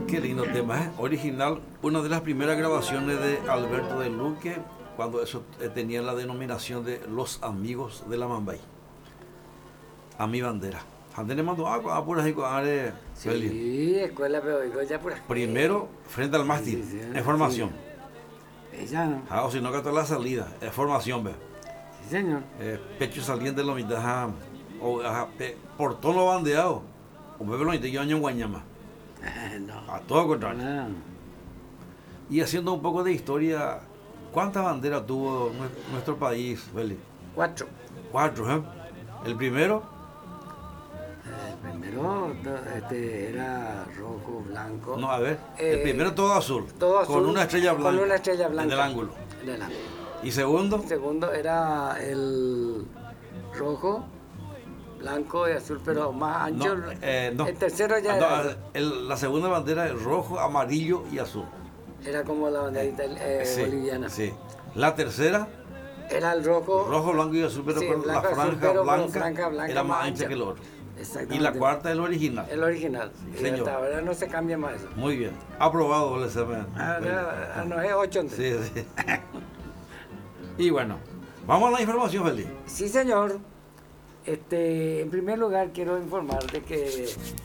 Qué lindo tema, ¿eh? Original, una de las primeras grabaciones de Alberto de Luque, cuando eso tenía la denominación de Los Amigos de la Mambay. A mi bandera. Ande le mandó agua, apuras y coare. Sí, escuela pedagógica ya por aquí. Primero, frente al mástil, Sí, sí, en formación. Ella no. Ah, o si no, que hasta la salida, en formación, ve. Sí, señor. Pecho saliente en la mitad, portón lo bandeado. O bebe lo yo año en Guañama. No. A todo contrario. No. Y haciendo un poco de historia, ¿cuántas banderas tuvo nuestro país, Feli? 4. 4, ¿eh? El primero, El primero era rojo, blanco. no, a ver, el primero todo azul, todo azul, con una estrella blanca, con una estrella blanca en el ángulo. en el ángulo. Y segundo, El segundo era el rojo, blanco y azul, pero más ancho. no. El tercero ya No, era, la segunda bandera es rojo, amarillo y azul. era como la banderita Sí, boliviana. sí. La tercera, Era el rojo, blanco y azul, pero sí, con la blanco, azul, franja pero con blanca, franja blanca era más más ancha ancha. que el otro. Y Exactamente. la cuarta, el original. El original. Sí, Y señor. hasta ahora no se cambia más eso. Muy bien. Aprobado el examen. Ahora no es 8. Sí, sí. Y bueno, vamos a la información, Feli. Sí, señor. En primer lugar, quiero informar de que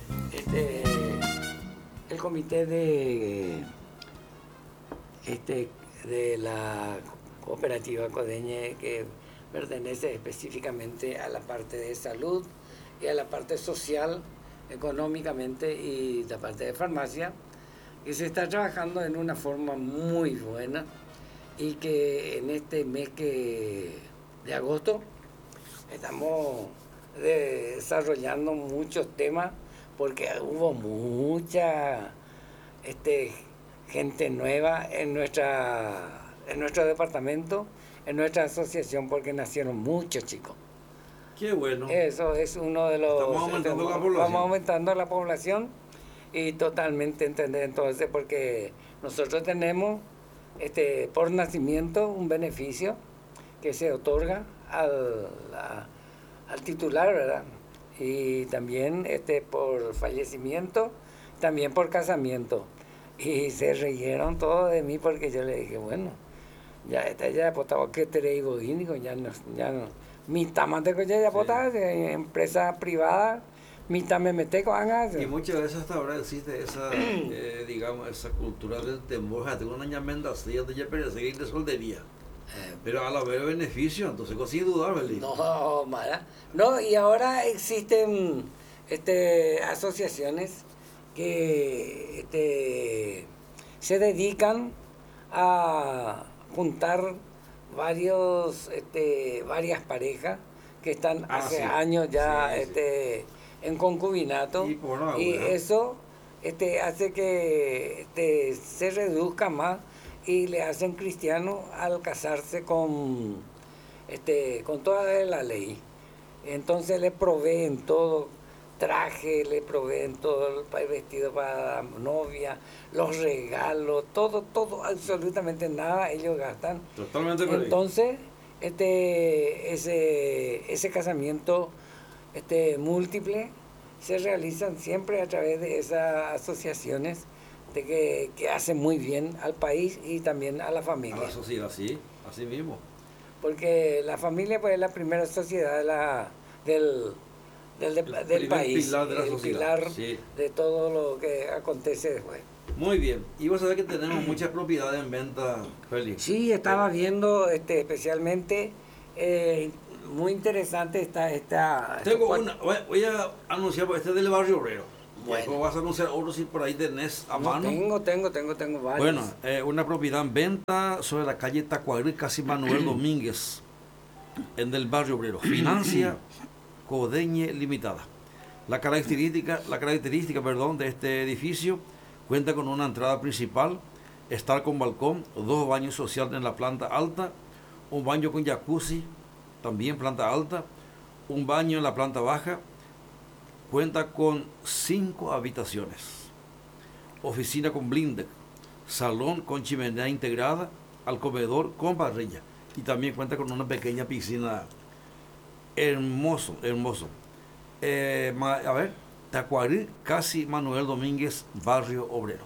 el comité de la cooperativa Codeñe, que pertenece específicamente a la parte de salud y a la parte social, económicamente y la parte de farmacia, que se está trabajando en una forma muy buena y que en este mes de agosto estamos desarrollando muchos temas porque hubo mucha gente nueva en nuestro departamento, en nuestra asociación, porque nacieron muchos chicos. Qué bueno. Eso es uno de los... Estamos aumentando la población. Vamos aumentando la población y totalmente entender entonces, porque nosotros tenemos por nacimiento un beneficio que se otorga al titular, ¿verdad? Y también por fallecimiento, también por casamiento. Y se reyeron todos de mí porque yo le dije, bueno, ya pues que te digo, ya no, mitad más de ya pota, de empresa privada, mitad me mete con angas. Y muchas veces hasta ahora existe esa, digamos, esa cultura del temor. Tengo una ñamenda así, de ya perseguir de soltería. Pero a la vez beneficio, entonces sin dudar, ¿verdad? No, mala. No, y ahora existen asociaciones que se dedican a juntar varias parejas que están hace sí. años ya Sí. en concubinato, y eso hace que se reduzca más y le hacen cristianos al casarse con toda la ley. Entonces le proveen todo, traje, le proveen todo el vestido para la novia, los regalos, todo, absolutamente nada ellos gastan. Totalmente correcto. Entonces, ese casamiento múltiple se realizan siempre a través de esas asociaciones que hacen muy bien al país y también a la familia. A la sociedad, sí, así mismo. Porque la familia pues, es la primera sociedad del país, pilar de la el sociedad, pilar sí. de todo lo que acontece después. Muy bien. Y vos sabés que tenemos muchas propiedades en venta, Félix. Sí, estaba viendo especialmente, muy interesante esta Tengo una, voy a anunciar, porque este es del barrio obrero. Bueno. Después vas a anunciar otro si por ahí tenés a mano. Tengo varios. Bueno, una propiedad en venta sobre la calle Tacuarí, casi Manuel Domínguez, en del barrio obrero. Financia Codeñe Limitada. La característica, de este edificio cuenta con una entrada principal, estar con balcón, 2 baños sociales en la planta alta, un baño con jacuzzi, también planta alta, un baño en la planta baja. Cuenta con 5 habitaciones, oficina con blindex, salón con chimenea integrada, al comedor con parrilla, y también cuenta con una pequeña piscina. Hermoso. A ver, Tacuarí, casi Manuel Domínguez, Barrio Obrero.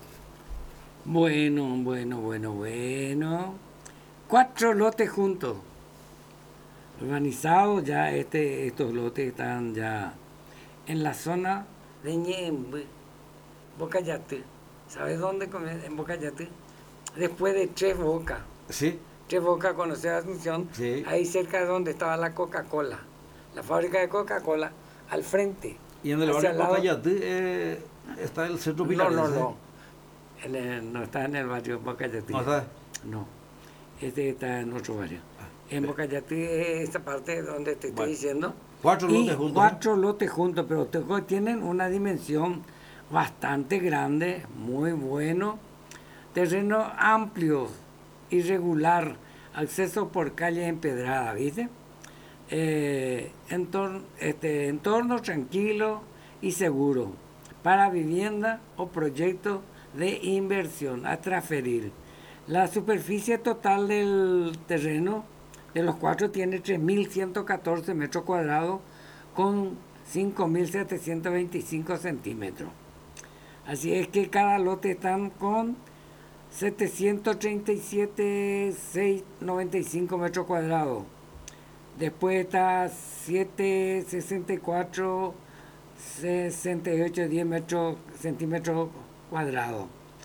Bueno. 4 lotes juntos. Urbanizados ya, estos lotes están ya en la zona de Ñemby, Bocayatú. ¿Sabes dónde comienza? En Bocayatú. Después de Tres Bocas. ¿Sí? Tres Bocas, conocer Asunción. Sí. Ahí cerca de donde estaba la Coca-Cola. La fábrica de Coca-Cola, al frente. Y en el hacia barrio al lado- Bocayatú está el centro No, pilarense. no está en el barrio Bocayatú. ¿No está? No, este está en otro barrio. En Bocayatú es esa parte donde te estoy Bueno, diciendo. 4 Y lotes juntos. 4 lotes juntos, pero tienen una dimensión bastante grande, muy bueno. Terreno amplio, irregular, acceso por calle empedrada, ¿viste? Entorno tranquilo y seguro para vivienda o proyecto de inversión a transferir. La superficie total del terreno de los 4 tiene 3.114 metros cuadrados con 5.725 centímetros. Así es que cada lote están con 737.695 metros cuadrados. Después está 764, 68, 10 centímetros cuadrados.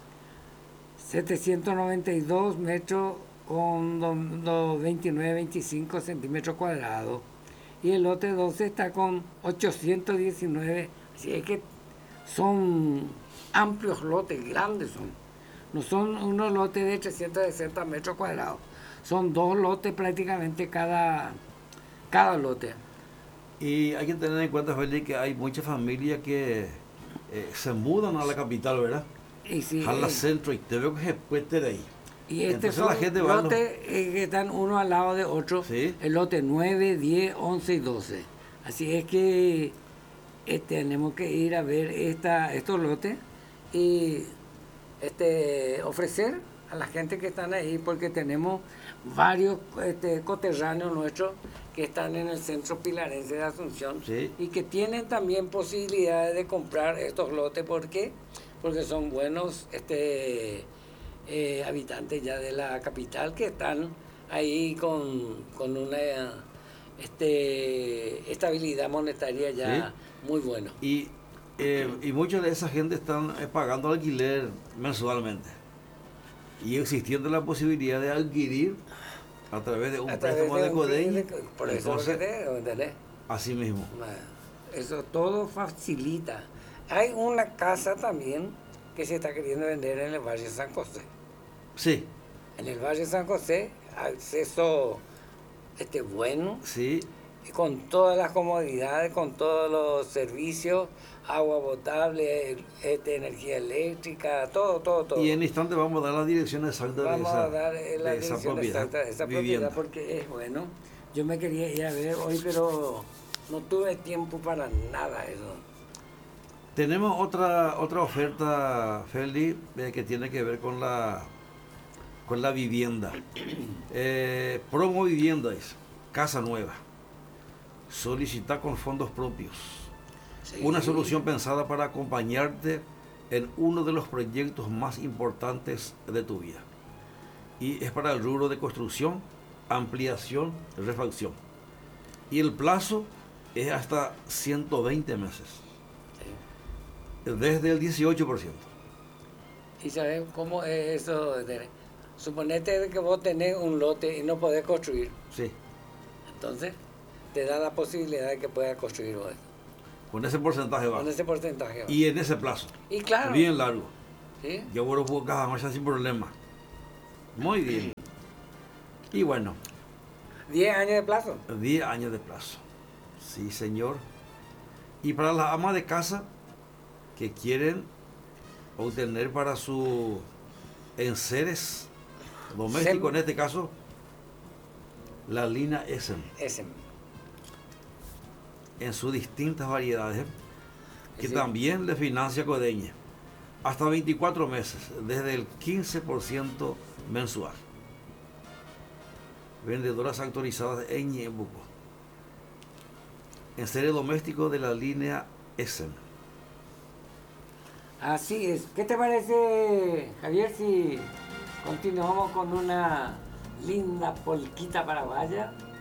792 metros con 29, 25 centímetros cuadrados. Y el lote 12 está con 819. Así es que son amplios lotes, grandes son. No son unos lotes de 360 metros cuadrados. Son 2 lotes prácticamente cada lote. Y hay que tener en cuenta, Félix, que hay muchas familias que se mudan a la capital, ¿verdad? Y sí, A la centro y te veo que se puede estar ahí. y Entonces son la gente va a los- lotes que están uno al lado de otro. Sí. El lote 9, 10, 11 y 12. Así es que tenemos que ir a ver estos lotes y ofrecer a la gente que están ahí, porque tenemos varios coterráneos nuestros que están en el centro pilarense de Asunción. Sí. Y que tienen también posibilidades de comprar estos lotes. ¿Por qué? Porque son buenos habitantes ya de la capital que están ahí con una estabilidad monetaria ya muy buena. Y mucha de esa gente están pagando alquiler mensualmente. Y existiendo la posibilidad de adquirir a través de un A través préstamo de un Codeñe. crédito, por eso Entonces, ¿entendés? así mismo. Eso todo facilita. Hay una casa también que se está queriendo vender en el barrio San José. Sí, En el barrio San José, acceso bueno, sí. con todas las comodidades, con todos los servicios, agua potable, energía eléctrica, todo. Y en instante vamos a dar la dirección exacta Vamos de esa, a dar la de esa dirección propiedad. exacta de esa vivienda. propiedad porque es bueno. Yo me quería ir a ver hoy, pero no tuve tiempo para nada eso. Tenemos otra oferta, Feli, que tiene que ver con la vivienda. Promo Viviendas, casa nueva. Solicita con fondos propios. Sí. Una solución pensada para acompañarte en uno de los proyectos más importantes de tu vida. Y es para el rubro de construcción, ampliación, refacción. Y el plazo es hasta 120 meses. Desde el 18%. ¿Y sabes cómo es eso? Suponete que vos tenés un lote y no podés construir. Sí. Entonces, te da la posibilidad de que puedas construir vos. Con ese porcentaje va. Con ese porcentaje. Va. Y en ese plazo. Y claro. Bien largo. ¿Sí? Yo vuelvo a jugar caja marcha sin problema. Muy bien. Y bueno, 10 años de plazo. 10 años de plazo. Sí, señor. Y para las amas de casa que quieren obtener para sus enseres domésticos, en este caso, la línea Essen, Ese. en sus distintas variedades, que Sí. también le financia Codeñe, hasta 24 meses, desde el 15% mensual. Vendedoras autorizadas en Ñembuco. Enseres domésticos de la línea Essen. Así es. ¿Qué te parece, Javier, si continuamos con una linda polquita paraguaya?